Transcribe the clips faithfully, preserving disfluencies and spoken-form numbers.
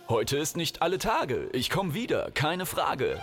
Heute ist nicht alle Tage. Ich komme wieder, keine Frage.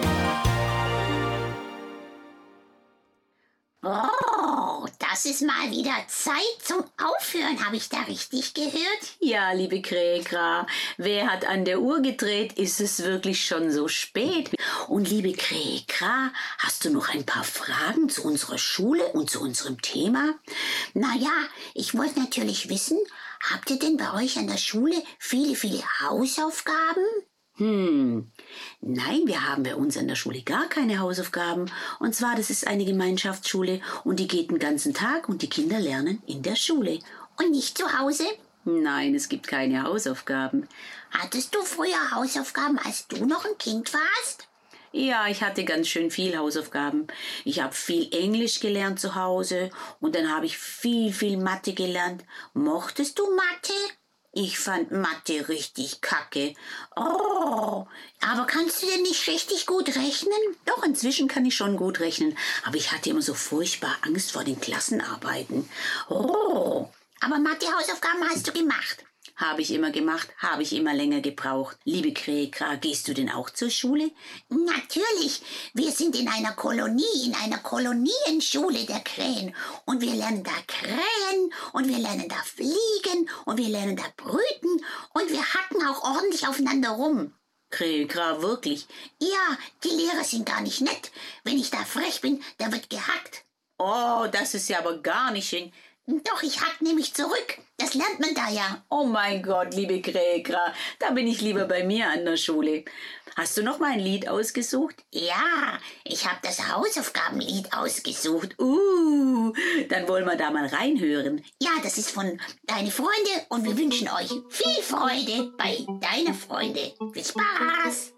Oh, das ist mal wieder Zeit zum Aufhören. Habe ich da richtig gehört? Ja, liebe Kräkra, wer hat an der Uhr gedreht? Ist es wirklich schon so spät? Und liebe Kräkra, hast du noch ein paar Fragen zu unserer Schule und zu unserem Thema? Naja, ich wollte natürlich wissen, habt ihr denn bei euch an der Schule viele, viele Hausaufgaben? Hm, nein, wir haben bei uns an der Schule gar keine Hausaufgaben. Und zwar, das ist eine Gemeinschaftsschule und die geht den ganzen Tag und die Kinder lernen in der Schule. Und nicht zu Hause? Nein, es gibt keine Hausaufgaben. Hattest du früher Hausaufgaben, als du noch ein Kind warst? Ja, ich hatte ganz schön viel Hausaufgaben. Ich habe viel Englisch gelernt zu Hause und dann habe ich viel, viel Mathe gelernt. Mochtest du Mathe? Ich fand Mathe richtig kacke. Oh, aber kannst du denn nicht richtig gut rechnen? Doch, inzwischen kann ich schon gut rechnen, aber ich hatte immer so furchtbar Angst vor den Klassenarbeiten. Oh, aber Mathe-Hausaufgaben hast du gemacht? Habe ich immer gemacht, habe ich immer länger gebraucht. Liebe Kräkra, gehst du denn auch zur Schule? Natürlich, wir sind in einer Kolonie, in einer Kolonienschule der Krähen. Und wir lernen da Krähen und wir lernen da fliegen und wir lernen da brüten und wir hacken auch ordentlich aufeinander rum. Kräkra, wirklich? Ja, die Lehrer sind gar nicht nett. Wenn ich da frech bin, da wird gehackt. Oh, das ist ja aber gar nicht schön. Doch, ich hack nämlich zurück. Das lernt man da ja. Oh mein Gott, liebe Kräkra, da bin ich lieber bei mir an der Schule. Hast du noch mal ein Lied ausgesucht? Ja, ich habe das Hausaufgabenlied ausgesucht. Uh, dann wollen wir da mal reinhören. Ja, das ist von Deine Freunde und wir wünschen euch viel Freude bei Deine Freunde. Viel Spaß!